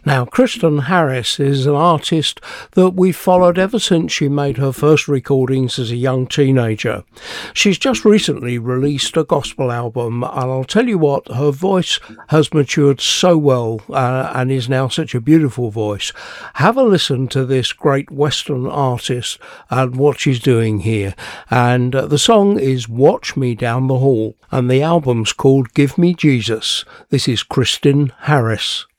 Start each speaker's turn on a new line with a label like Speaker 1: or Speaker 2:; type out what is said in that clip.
Speaker 1: Now, Kristen Harris is an artist that we've followed ever since she made her first recordings as a young teenager. She's just recently released a gospel album, and I'll tell you what, her voice has matured so well and is now such a beautiful voice. Have a listen to this great Western artist and what she's doing here. And the song is Watch Me Down the Hall, and the album's called Give Me Jesus. This is Kristen Harris.